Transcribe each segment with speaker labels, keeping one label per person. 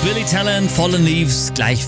Speaker 1: Billy Talent, Fallen Leaves, gleich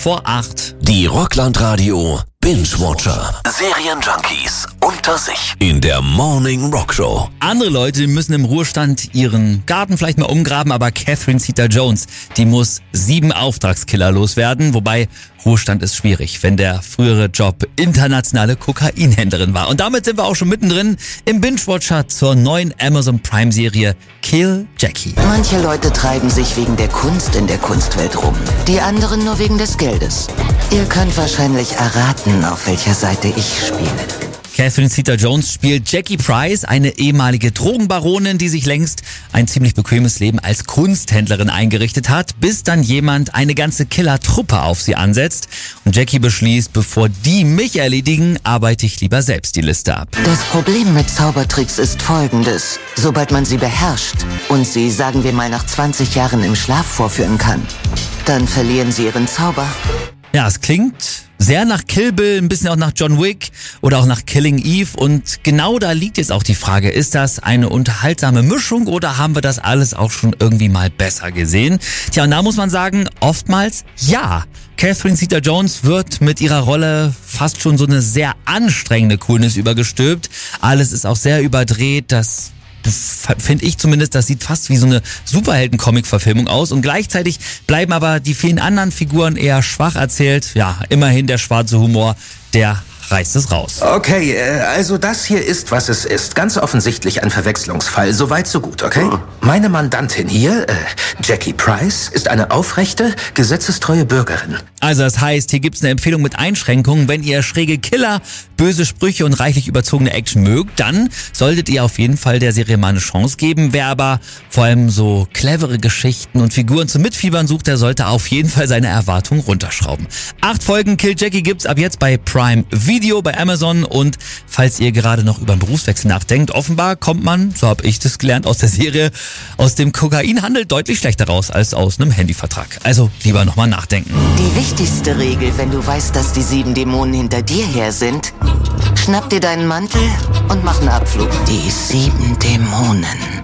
Speaker 1: 7:45.
Speaker 2: Die Rockland-Radio Binge-Watcher. Serienjunkies unter sich in der Morning Rock Show.
Speaker 1: Andere Leute müssen im Ruhestand ihren Garten vielleicht mal umgraben, aber Catherine Zeta-Jones, die muss 7 Auftragskiller loswerden, wobei Ruhestand ist schwierig, wenn der frühere Job internationale Kokainhändlerin war. Und damit sind wir auch schon mittendrin im Binge-Watcher zur neuen Amazon Prime-Serie Kill Jackie.
Speaker 3: Manche Leute treiben sich wegen der Kunst in der Kunstwelt rum, die anderen nur wegen des Geldes. Ihr könnt wahrscheinlich erraten, auf welcher Seite ich spiele.
Speaker 1: Catherine Zeta-Jones spielt Jackie Price, eine ehemalige Drogenbaronin, die sich längst ein ziemlich bequemes Leben als Kunsthändlerin eingerichtet hat, bis dann jemand eine ganze Killer-Truppe auf sie ansetzt. Und Jackie beschließt, bevor die mich erledigen, arbeite ich lieber selbst die Liste ab.
Speaker 3: Das Problem mit Zaubertricks ist folgendes. Sobald man sie beherrscht und sie, sagen wir mal, nach 20 Jahren im Schlaf vorführen kann, dann verlieren sie ihren Zauber.
Speaker 1: Ja, es klingt sehr nach Kill Bill, ein bisschen auch nach John Wick oder auch nach Killing Eve. Und genau da liegt jetzt auch die Frage, ist das eine unterhaltsame Mischung oder haben wir das alles auch schon irgendwie mal besser gesehen? Tja, und da muss man sagen, oftmals ja. Catherine Zeta-Jones wird mit ihrer Rolle fast schon so eine sehr anstrengende Coolness übergestülpt. Alles ist auch sehr überdreht, das finde ich zumindest, das sieht fast wie so eine Superhelden-Comic-Verfilmung aus und gleichzeitig bleiben aber die vielen anderen Figuren eher schwach erzählt. Ja, immerhin der schwarze Humor, der reißt es raus.
Speaker 4: Okay, also das hier ist, was es ist. Ganz offensichtlich ein Verwechslungsfall. Soweit, so gut, okay? Meine Mandantin hier, Jackie Price, ist eine aufrechte, gesetzestreue Bürgerin.
Speaker 1: Also das heißt, hier gibt's eine Empfehlung mit Einschränkungen. Wenn ihr schräge Killer, böse Sprüche und reichlich überzogene Action mögt, dann solltet ihr auf jeden Fall der Serie mal eine Chance geben. Wer aber vor allem so clevere Geschichten und Figuren zum Mitfiebern sucht, der sollte auf jeden Fall seine Erwartungen runterschrauben. 8 Folgen Kill Jackie gibt's ab jetzt bei Prime Video bei Amazon und falls ihr gerade noch über einen Berufswechsel nachdenkt, offenbar kommt man, so habe ich das gelernt aus der Serie, aus dem Kokainhandel deutlich schlechter raus als aus einem Handyvertrag. Also lieber nochmal nachdenken.
Speaker 3: Die wichtigste Regel, wenn du weißt, dass die 7 Dämonen hinter dir her sind, schnapp dir deinen Mantel und mach einen Abflug. Die 7 Dämonen.